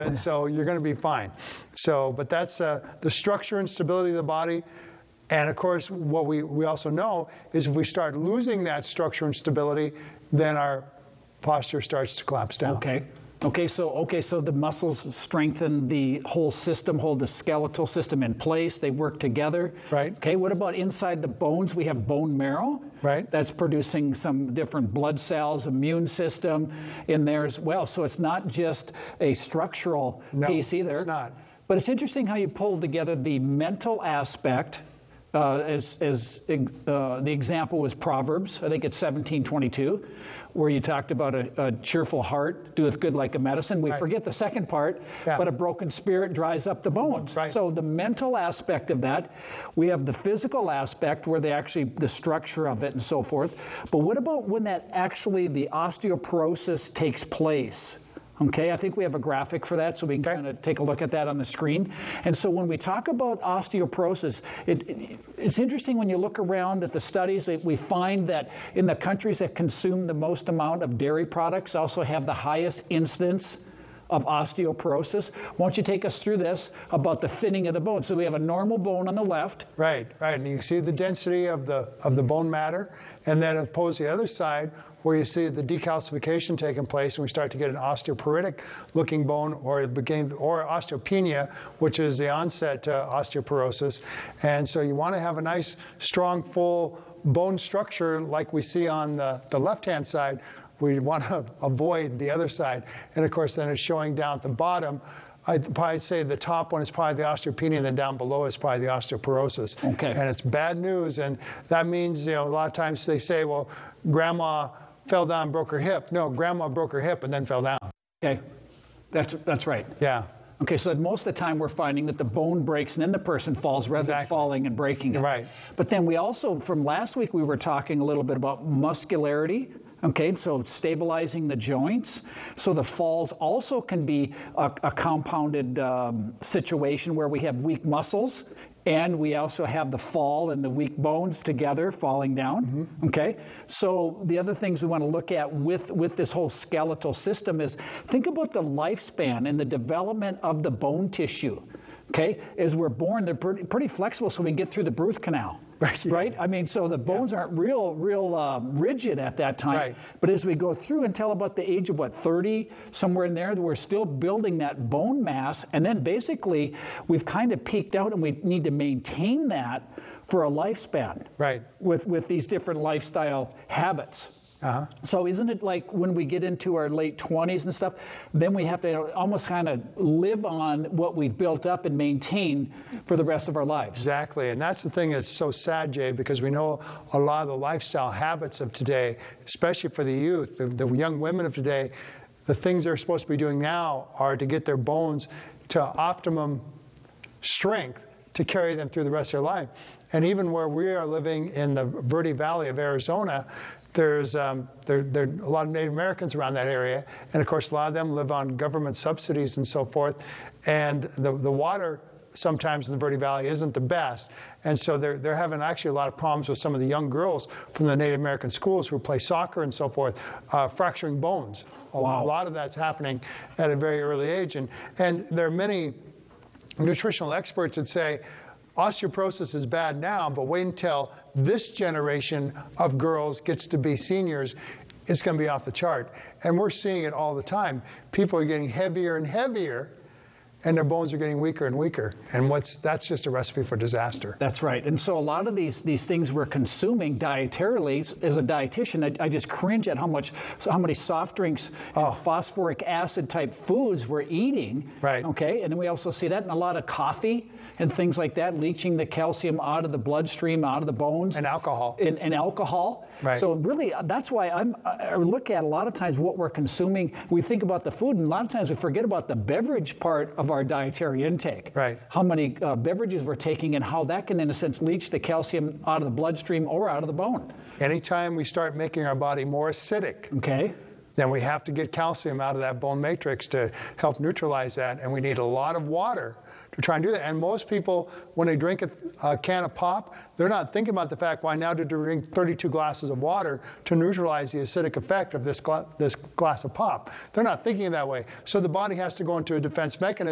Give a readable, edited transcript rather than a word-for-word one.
and so you're going to be fine. So, but that's the structure and stability of the body. And of course, what we also know is if we start losing that structure and stability, then our posture starts to collapse down. Okay, so the muscles strengthen the whole system, hold the skeletal system in place. They work together. Right. Okay, what about inside the bones? We have bone marrow. Right. That's producing some different blood cells, immune system in there as well. So it's not just a structural piece either. It's not. But it's interesting how you pull together the mental aspect. The example was Proverbs, I think it's 17:22, where you talked about a cheerful heart doeth good like a medicine. We forget the second part, but a broken spirit dries up the bones. Right. So the mental aspect of that, we have the physical aspect where the structure of it and so forth. But what about when that actually the osteoporosis takes place? Okay, I think we have a graphic for that, so we can kind of take a look at that on the screen. And so when we talk about osteoporosis, it's interesting when you look around at the studies, we find that in the countries that consume the most amount of dairy products also have the highest incidence of osteoporosis. Why don't you take us through this about the thinning of the bone? So we have a normal bone on the left. Right. And you see the density of the bone matter, and then opposed to the other side, where you see the decalcification taking place, and we start to get an osteoporotic looking bone, or osteopenia, which is the onset to osteoporosis. And so you want to have a nice, strong, full bone structure like we see on the left-hand side. We want to avoid the other side. And of course, then it's showing down at the bottom. I'd probably say the top one is probably the osteopenia, and then down below is probably the osteoporosis. Okay. And it's bad news. And that means, a lot of times they say, well, grandma fell down and broke her hip. No, grandma broke her hip and then fell down. Okay. That's right. Yeah. Okay, so most of the time we're finding that the bone breaks and then the person falls rather than falling and breaking it. Right. But then we also, from last week, we were talking a little bit about muscularity. Okay, so stabilizing the joints. So the falls also can be a compounded situation where we have weak muscles, and we also have the fall and the weak bones together falling down. Mm-hmm. Okay, so the other things we want to look at with this whole skeletal system is think about the lifespan and the development of the bone tissue. Okay, as we're born, they're pretty flexible, so we can get through the birth canal. Right. Yeah. Right? I mean, so the bones aren't real rigid at that time. Right. But as we go through until about the age of, 30, somewhere in there, we're still building that bone mass. And then basically, we've kind of peaked out, and we need to maintain that for a lifespan. Right. With these different lifestyle habits. Uh-huh. So isn't it like when we get into our late 20s and stuff, then we have to almost kind of live on what we've built up and maintain for the rest of our lives? Exactly. And that's the thing that's so sad, Jay, because we know a lot of the lifestyle habits of today, especially for the youth, the young women of today, the things they're supposed to be doing now are to get their bones to optimum strength to carry them through the rest of their life. And even where we are living in the Verde Valley of Arizona, there's there are a lot of Native Americans around that area, and of course a lot of them live on government subsidies and so forth. And the water sometimes in the Verde Valley isn't the best, and so they're having actually a lot of problems with some of the young girls from the Native American schools who play soccer and so forth, fracturing bones. Wow. A lot of that's happening at a very early age, and there are many nutritional experts that say osteoporosis is bad now, but wait until this generation of girls gets to be seniors, it's going to be off the chart. And we're seeing it all the time. People are getting heavier and heavier, and their bones are getting weaker and weaker. And that's just a recipe for disaster. That's right. And so a lot of these things we're consuming dietarily, as a dietitian, I just cringe at how many soft drinks and phosphoric acid type foods we're eating. Right. Okay. And then we also see that in a lot of coffee and things like that, leaching the calcium out of the bloodstream, out of the bones. And alcohol. And alcohol. Right. So really, that's why I look at a lot of times what we're consuming. We think about the food, and a lot of times we forget about the beverage part of our dietary intake. Right. How many beverages we're taking and how that can, in a sense, leach the calcium out of the bloodstream or out of the bone. Anytime we start making our body more acidic, okay, then we have to get calcium out of that bone matrix to help neutralize that. And we need a lot of water to try and do that. And most people, when they drink a can of pop, they're not thinking about the fact, why now to drink 32 glasses of water to neutralize the acidic effect of this glass of pop. They're not thinking that way. So the body has to go into a defense mechanism